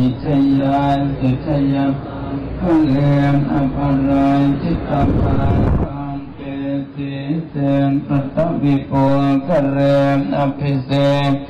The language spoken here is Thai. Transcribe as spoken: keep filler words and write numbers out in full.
ชยานสุชยาพระเลมอภรายทิตาภาคังเกติเตนปัตตวิโกกะเลมอภิเษ